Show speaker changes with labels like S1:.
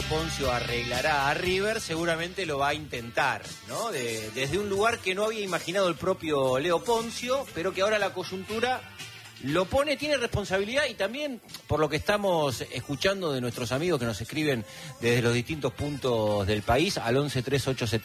S1: Poncio arreglará a River, seguramente lo va a intentar, ¿no? Desde un lugar que no había imaginado el propio Leo Poncio, pero que ahora la coyuntura lo pone, tiene responsabilidad, y también por lo que estamos escuchando de nuestros amigos que nos escriben desde los distintos puntos del país al 11 3870